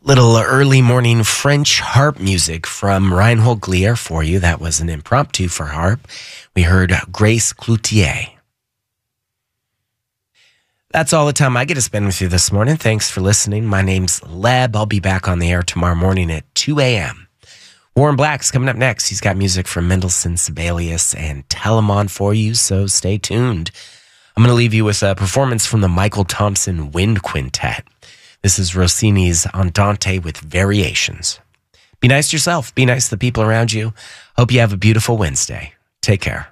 Little early morning French harp music from Reinhold Glier for you. That was an impromptu for harp. We heard Grace Cloutier. That's all the time I get to spend with you this morning. Thanks for listening. My name's Leb. I'll be back on the air tomorrow morning at 2 a.m. Warren Black's coming up next. He's got music from Mendelssohn, Sibelius, and Telemann for you, so stay tuned. I'm going to leave you with a performance from the Michael Thompson Wind Quintet. This is Rossini's Andante with variations. Be nice to yourself. Be nice to the people around you. Hope you have a beautiful Wednesday. Take care.